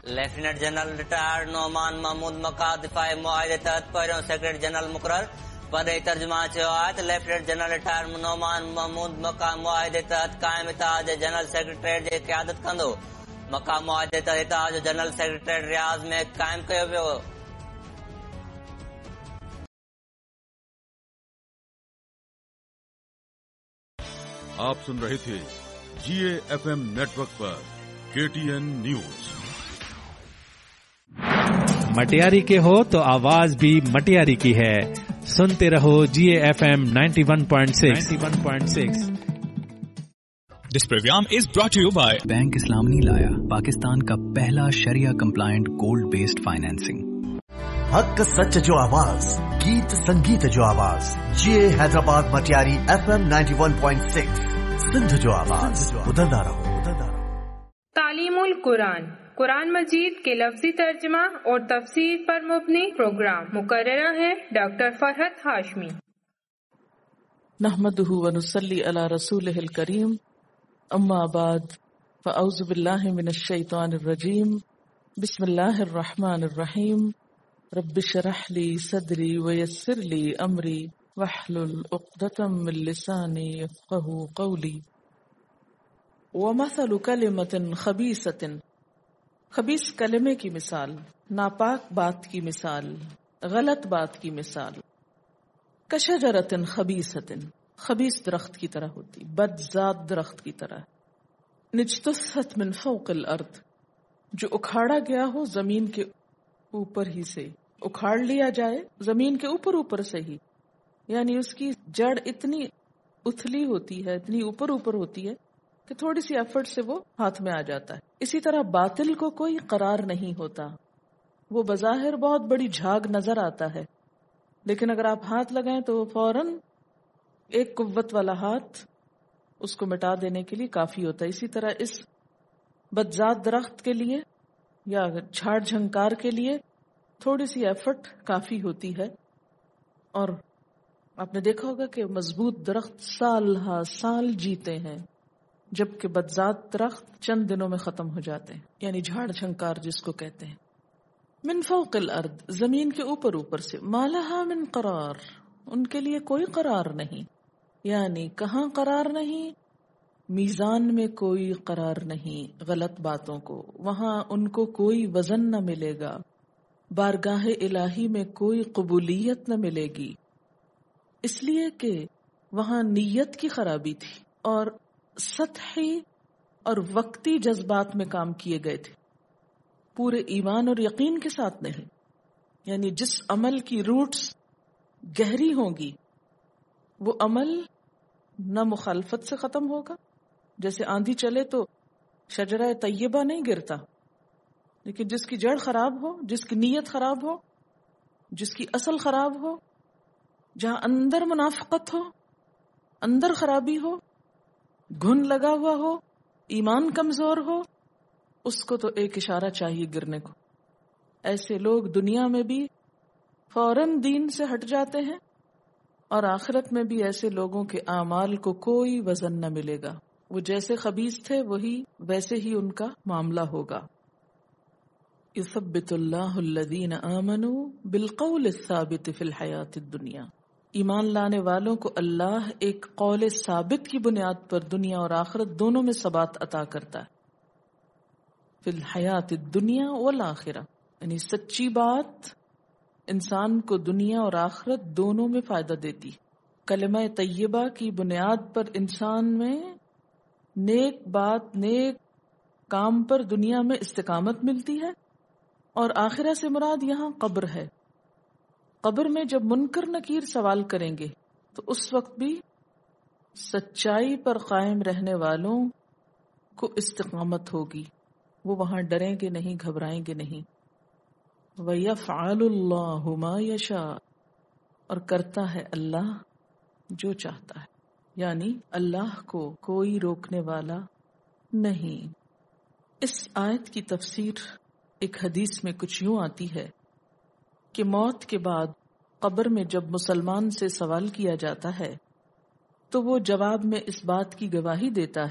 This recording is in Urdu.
Lieutenant general retired Noman Mahmood مکہ دفاعی معاہدے تحت پہروں سیکرٹری جنرل مقرر پدئی ترجمہ چیو آهي lieutenant general retired Noman Mahmood مکہ معاہدے تحت قائم اتحاد جي جنرل سيڪريٽريٽ جي قيادت کندو. مکہ معاہدے تحت اتحاد جو جنرل سيڪريٽريٽ ریاض میں قائم کيو ويو. آپ سن رہے تھے GAFM نیٹ ورک پر KTN نیوز. مٹیاری کے ہو تو آواز بھی مٹیاری کی ہے. سنتے رہو GAFM 91.6. This program is brought to you by bank اسلام نے لایا پاکستان کا پہلا شریعہ کمپلائنٹ گولڈ بیسڈ فائنینسنگ. حق سچ جو آواز گیت سنگیت جو آواز GA حیدرآباد مٹیاری FM 91.6 سندھ جو آواز بدلتا رہو. تعلیم القرآن قرآن مجید کے لفظی ترجمہ اور تفسیر پر مبنی پروگرام. مقررہ ہے ڈاکٹر فرحت ہاشمی. نحمدہ ونصلی علی رسولہ الکریم. اما بعد فاعوذ باللہ من الشیطان الرجیم. بسم اللہ الرحمن الرحیم. رب اشرح لی صدری ویسر لی امری واحلل عقدۃ من لسانی یفقہوا قولی. ومثل کلمۃ خبیثۃ، خبیث کلمے کی مثال، ناپاک بات کی مثال، غلط بات کی مثال. کشجرۃ خبیثۃ، خبیث درخت کی طرح ہوتی، بدذات درخت کی طرح. نجتثت من فوق الارض، جو اکھاڑا گیا ہو زمین کے اوپر ہی سے، اکھاڑ لیا جائے زمین کے اوپر سے ہی، یعنی اس کی جڑ اتنی اتھلی ہوتی ہے، اتنی اوپر ہوتی ہے کہ تھوڑی سی ایفرٹ سے وہ ہاتھ میں آ جاتا ہے. اسی طرح باطل کو کوئی قرار نہیں ہوتا. وہ بظاہر بہت بڑی جھاگ نظر آتا ہے، لیکن اگر آپ ہاتھ لگائیں تو وہ فوراً ایک قوت والا ہاتھ اس کو مٹا دینے کے لیے کافی ہوتا ہے. اسی طرح اس بدذات درخت کے لیے یا جھاڑ جھنکار کے لیے تھوڑی سی ایفرٹ کافی ہوتی ہے. اور آپ نے دیکھا ہوگا کہ مضبوط درخت سال ہا سال جیتے ہیں، جبکہ بدذات درخت چند دنوں میں ختم ہو جاتے ہیں، یعنی جھاڑ جھنکار جس کو کہتے ہیں. من فوق الارض، زمین کے اوپر سے. ما لہا من قرار، ان کے لیے کوئی قرار نہیں. یعنی کہاں قرار نہیں؟ میزان میں کوئی قرار نہیں غلط باتوں کو، وہاں ان کو کوئی وزن نہ ملے گا. بارگاہ الہی میں کوئی قبولیت نہ ملے گی، اس لیے کہ وہاں نیت کی خرابی تھی اور سطحی اور وقتی جذبات میں کام کیے گئے تھے، پورے ایمان اور یقین کے ساتھ نہیں. یعنی جس عمل کی روٹس گہری ہوں گی وہ عمل نہ مخالفت سے ختم ہوگا. جیسے آندھی چلے تو شجرہ طیبہ نہیں گرتا، لیکن جس کی جڑ خراب ہو، جس کی نیت خراب ہو، جس کی اصل خراب ہو، جہاں اندر منافقت ہو، اندر خرابی ہو، گھن لگا ہوا ہو، ایمان کمزور ہو، اس کو تو ایک اشارہ چاہیے گرنے کو. ایسے لوگ دنیا میں بھی فوراً دین سے ہٹ جاتے ہیں اور آخرت میں بھی ایسے لوگوں کے اعمال کو کوئی وزن نہ ملے گا. وہ جیسے خبیث تھے وہی ویسے ہی ان کا معاملہ ہوگا. یثبت اللہ الذین آمنوا بالقول الثابت فی الحیاۃ الدنیا. ایمان لانے والوں کو اللہ ایک قول ثابت کی بنیاد پر دنیا اور آخرت دونوں میں ثبات عطا کرتا ہے. فی الحیاۃ الدنیا والآخرہ، یعنی سچی بات انسان کو دنیا اور آخرت دونوں میں فائدہ دیتی. کلمہ طیبہ کی بنیاد پر انسان میں نیک بات، نیک کام پر دنیا میں استقامت ملتی ہے، اور آخرہ سے مراد یہاں قبر ہے. قبر میں جب منکر نکیر سوال کریں گے تو اس وقت بھی سچائی پر قائم رہنے والوں کو استقامت ہوگی، وہ وہاں ڈریں گے نہیں، گھبرائیں گے نہیں. وَيَفْعَلُ اللَّهُ مَا يَشَاءُ، اور کرتا ہے اللہ جو چاہتا ہے، یعنی اللہ کو کوئی روکنے والا نہیں. اس آیت کی تفسیر ایک حدیث میں کچھ یوں آتی ہے کہ موت کے بعد قبر میں جب مسلمان سے سوال کیا جاتا ہے تو وہ جواب میں اس بات کی گواہی دیتا ہے